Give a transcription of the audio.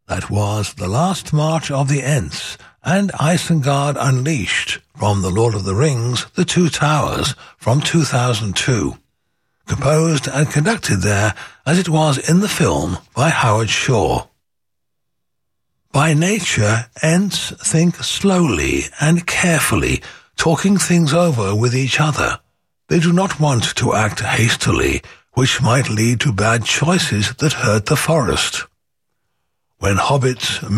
That was The Last March of the Ents and Isengard Unleashed from The Lord of the Rings, The Two Towers from 2002. Composed and conducted there as it was in the film by Howard Shore. By nature, Ents think slowly and carefully, talking things over with each other. They do not want to act hastily, which might lead to bad choices that hurt the forest. When hobbits